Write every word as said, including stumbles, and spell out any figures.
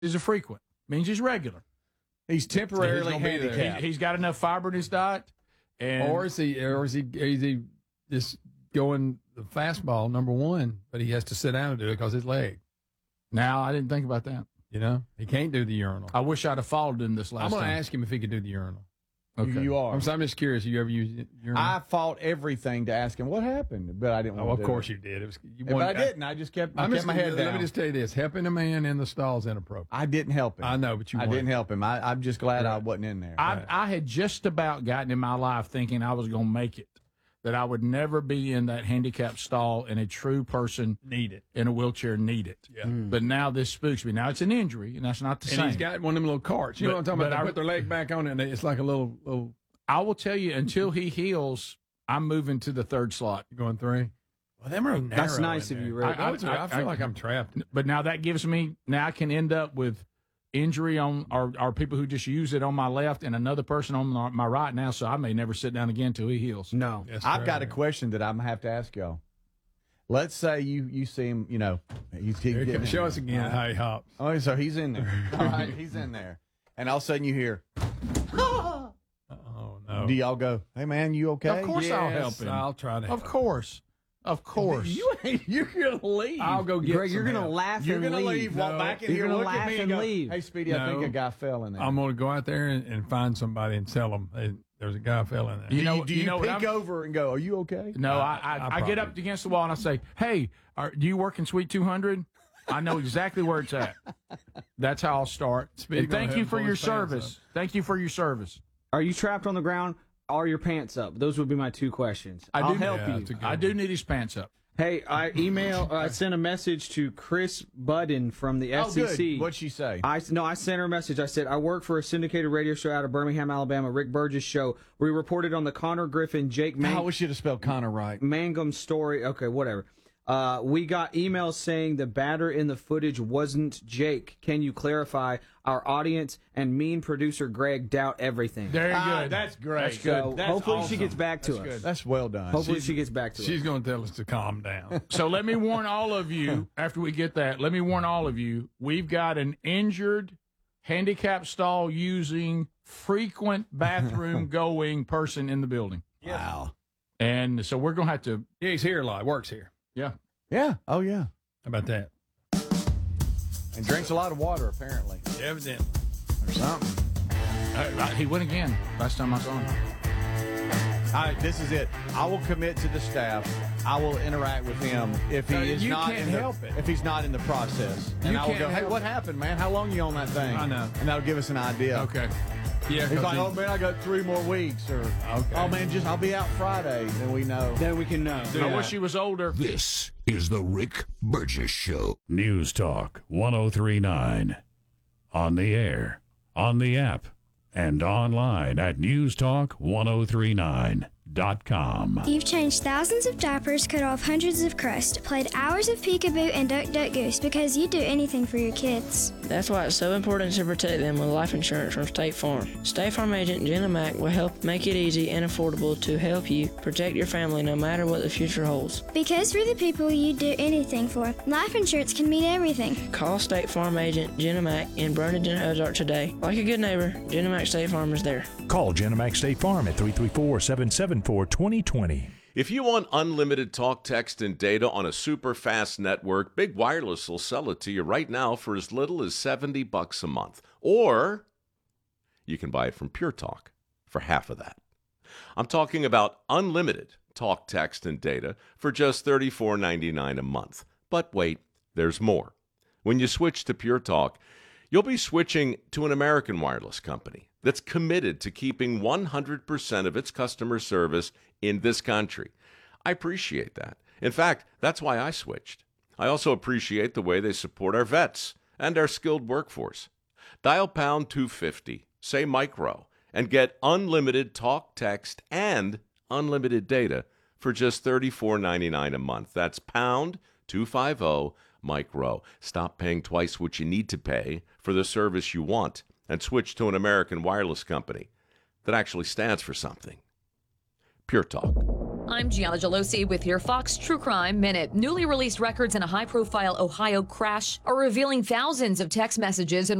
is a frequent. Means he's regular. He's temporarily he's handicapped. He, he's got enough fiber in his diet. And or is he, or is he, is he just going the fastball number one, but he has to sit down and do it because his leg. Now, I didn't think about that. You know, he can't do the urinal. I wish I'd have followed him this last I'm going to time. ask him if he could do the urinal. Okay. You, you are. I'm, so I'm just curious. You ever use urinal? I fought everything to ask him what happened, but I didn't want oh, to of do course it. you did. It was, you yeah, wanted, but I didn't. I just kept, I I'm kept just, my head let down. me just tell you this. Helping a man in the stall is inappropriate. I didn't help him. I know, but you I wanted. didn't help him. I, I'm just glad right. I wasn't in there. I, Right. I had just about gotten in my life thinking I was going to make it, that I would never be in that handicapped stall and a true person Need it. in a wheelchair need it. Yeah. But now this spooks me. Now it's an injury, and that's not the And same. he's got one of them little carts. You But- know what I'm talking but about? They I- put their leg back on it, and it's like a little, little I will tell you, until he heals, I'm moving to the third slot. going three. Well, them are narrow. That's nice in of there. you, Rick. I, I, I- I feel I- like I'm trapped. But now that gives me, now I can end up with injury on, or, or people who just use it on my left and another person on my, my right now, so I may never sit down again until he heals. No. Yes, I've sir. got a question that I'm going to have to ask y'all. Let's say you, you see him, you know, he's he's Here, getting in show there. us again how he hops. Oh, so he's in there. All right, he's in there. And all of a sudden you hear, Oh, no. do y'all go, hey, man, you okay? Of course I'll help Yes, him. I'll try to help Of course. Of course. You ain't, you're going to leave. I'll go get Greg, some you're going to help. laugh You're and going to leave. leave, walk No. back in You're here, gonna look laugh at me and and go, leave. hey, Speedy, I think No. a guy fell in there. I'm going to go out there and, and find somebody and tell them hey, there's a guy fell in there. You do know- you, do you you, know what peek I'm- over and go, are you okay? No, I, I- I, I I, get probably- up against the wall and I say, hey, are, do you work in Suite two hundred? I know exactly where it's at. That's how I'll start. Speedy And gonna thank have you him for pull your his pants service. Thank you for your service. Are you trapped on the ground? Are your pants up? Those would be my two questions. I I'll do- help Yeah, you. that's a good I do need his pants up. Hey, I email. Uh, I sent a message to Chris Budden from the Oh, F C C. good. What'd she say? I no, I sent her a message. I said I work for a syndicated radio show out of Birmingham, Alabama, Rick Burgess show. We reported on the Connor Griffin, Jake I Man- wish you'd have spelled Connor right. Mangum story. Okay, whatever. Uh, we got emails saying the batter in the footage wasn't Jake. Can you clarify? Our audience and mean producer Greg doubt everything. Very Ah, good. that's great. That's good. So That's hopefully she awesome. gets back to That's us. good. That's well done. Hopefully She's- she gets back to She's us. going to tell us to calm down. So let me warn all of you, after we get that, let me warn all of you, we've got an injured, handicap stall using, frequent bathroom going person in the building. Wow. And so we're going to have to, Yeah, he's here a lot. Works here. yeah. Yeah. Oh, yeah. How about that? And drinks a lot of water, apparently. Evidently. Or something. Uh, uh, he went again last time I saw him. All right, this is it. I will commit to the staff. I will interact with him if he Uh, is you not can't in the, help it. if he's not in the process. And You I will can't go, hey, help what it. happened, man? How long you on that thing? I know. And that'll give us an idea. Okay. Yeah, He's 'cause like, he- oh man, I got three more weeks, or Okay. oh man, just I'll be out Friday. Then we know. Then we can know. I wish he was older. This is the Rick Burgess Show. News Talk one oh three point nine. On the air, on the app, and online at news talk ten thirty-nine dot com. You've changed thousands of diapers, cut off hundreds of crusts, played hours of peekaboo and duck duck goose because you'd do anything for your kids. That's why it's so important to protect them with life insurance from State Farm. State Farm agent Jenna Mack will help make it easy and affordable to help you protect your family no matter what the future holds. Because for the people you'd do anything for, life insurance can mean everything. Call State Farm agent Jenna Mack in Burlington, Ozark today. Like a good neighbor, Jenna Mack State Farm is there. Call Genemac State Farm at three three four, seven seven four, two zero two zero. If you want unlimited talk, text, and data on a super fast network, Big Wireless will sell it to you right now for as little as seventy bucks a month. Or you can buy it from Pure Talk for half of that. I'm talking about unlimited talk, text, and data for just thirty-four ninety-nine a month. But wait, there's more. When you switch to Pure Talk, you'll be switching to an American wireless company that's committed to keeping one hundred percent of its customer service in this country. I appreciate that. In fact, that's why I switched. I also appreciate the way they support our vets and our skilled workforce. Dial pound two fifty, say micro, and get unlimited talk, text, and unlimited data for just thirty-four ninety-nine a month. That's pound two fifty, micro. Stop paying twice what you need to pay for the service you want and switch to an American wireless company that actually stands for something. Pure Talk. I'm Gianna Gelosi with your Fox True Crime Minute. Newly released records in a high-profile Ohio crash are revealing thousands of text messages and